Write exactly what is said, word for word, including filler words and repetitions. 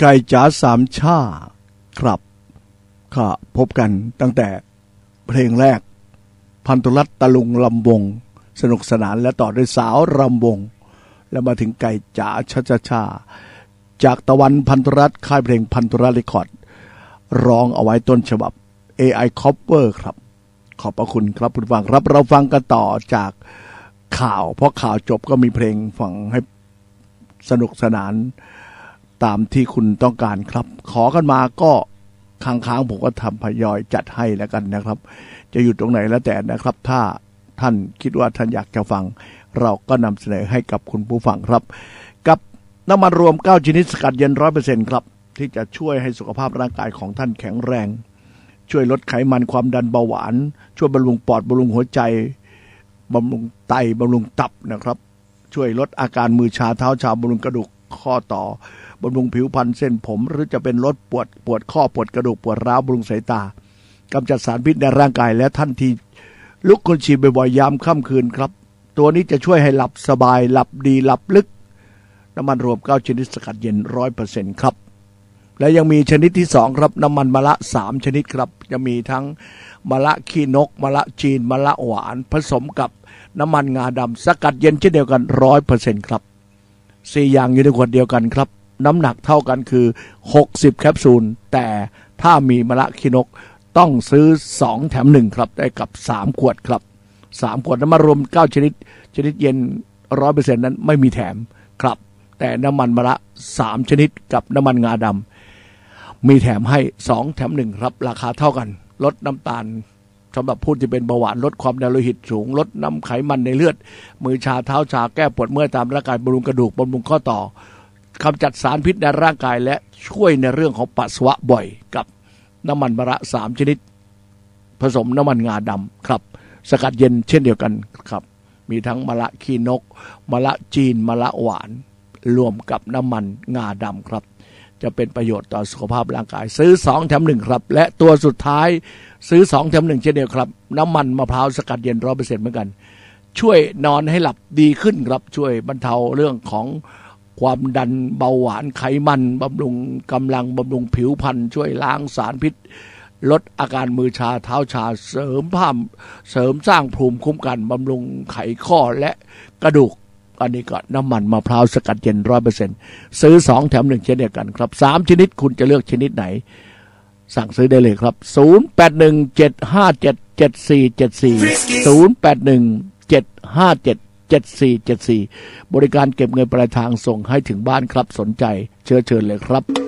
ก่จ๋าสามชาครับก็พบกันตั้งแต่เพลงแรกพันธุรัตน์ตะลุงลำวงสนุกสนานและต่อด้วยสาวรำวงแล้วมาถึงไก่จ๋าชาชาชาจากตะวันพันธุรัตน์ค่ายเพลงพันธุรัตน์เรคคอร์ดร้องเอาไว้ต้นฉบับ เอ ไอ Cover ครับขอบพระคุณครับคุณฟังครับเราฟังกันต่อจากข่าวเพราะข่าวจบก็มีเพลงฟังให้สนุกสนานตามที่คุณต้องการครับขอกันมาก็ค้างๆผมก็ทำพยอยจัดให้แล้วกันนะครับจะอยู่ตรงไหนแล้วแต่นะครับถ้าท่านคิดว่าท่านอยากจะฟังเราก็นำเสนอให้กับคุณผู้ฟังครับกับน้ำมันรวมเก้าชนิดสกัดเย็น ร้อยเปอร์เซ็นต์ ครับที่จะช่วยให้สุขภาพร่างกายของท่านแข็งแรงช่วยลดไขมันความดันเบาหวานช่วยบำรุงปอดบำรุงหัวใจบำรุงไตบำรุงตับนะครับช่วยลดอาการมือชาเท้าชาบำรุงกระดูกข้อต่อบำรุงผิวพรรณเส้นผมหรือจะเป็นลดปวดปวดข้อปวดกระดูกปวดร้าวบำรุงสายตากำจัดสารพิษในร่างกายและท่านที่ลุกคนฉีดบ่อยๆยามค่ำคืนครับตัวนี้จะช่วยให้หลับสบายหลับดีหลับลึกน้ำมันรวมเก้าชนิดสกัดเย็น ร้อยเปอร์เซ็นต์ ครับและยังมีชนิดที่สองครับน้ำมันมะละสามชนิดครับจะมีทั้งมะละขี้นกมะละจีนมะละหวานผสมกับน้ำมันงาดำสกัดเย็นเช่นเดียวกัน ร้อยเปอร์เซ็นต์ ครับสี่อย่างอยู่ในขวดเดียวกันครับน้ำหนักเท่ากันคือหกสิบแคปซูลแต่ถ้ามีมะละขี้นกต้องซื้อสองแถมหนึ่งครับได้กับสามขวดครับสามขวดน้ำมันรวมเก้าชนิดชนิดเย็น ร้อยเปอร์เซ็นต์ นั้นไม่มีแถมครับแต่น้ำมันมะละสามชนิดกับน้ำมันงาดำมีแถมให้สองแถมหนึ่งครับราคาเท่ากันลดน้ำตาลสำหรับผู้ที่เป็นเบาหวานลดความดันโลหิตสูงลดน้ำไขมันในเลือดมือชาเท้าชาแก้ปวดเมื่อยตามร่างกายบำรุงกระดูกบำรุงข้อต่อกำจัดสารพิษในร่างกายและช่วยในเรื่องของปัสสาวะบ่อยกับน้ำมันมะระสามชนิดผสมน้ำมันงาดำครับสกัดเย็นเช่นเดียวกันครับมีทั้งมะระขี้นกมะระจีนมะระหวานรวมกับน้ำมันงาดำครับจะเป็นประโยชน์ต่อสุขภาพร่างกายซื้อสองแถมหนึ่งครับและตัวสุดท้ายซื้อสองแถมหนึ่งเช่นเดียวครับน้ำมันมะพร้าวสกัดเย็น ร้อยเปอร์เซ็นต์ เหมือนกันช่วยนอนให้หลับดีขึ้นครับช่วยบรรเทาเรื่องของความดันเบาหวานไขมันบำรุงกำลังบำรุงผิวพรรณช่วยล้างสารพิษลดอาการมือชาเท้าชาเสริมภาพเสริมสร้างภูมิคุ้มกันบำรุงไขข้อและกระดูกอันนี้ก็น้ำมันมะพร้าวสกัดเย็น ร้อยเปอร์เซ็นต์ ซื้อสองแถมหนึ่งเช่นเดียวกันครับสามชนิดคุณจะเลือกชนิดไหนสั่งซื้อได้เลยครับศูนย์ แปด หนึ่ง เจ็ด ห้า เจ็ด เจ็ด สี่ เจ็ด สี่ ศูนย์ แปด หนึ่ง เจ็ด ห้า เจ็ด เจ็ด สี่ เจ็ด สี่บริการเก็บเงินปลายทางส่งให้ถึงบ้านครับสนใจเชิญเชิญเลยครับ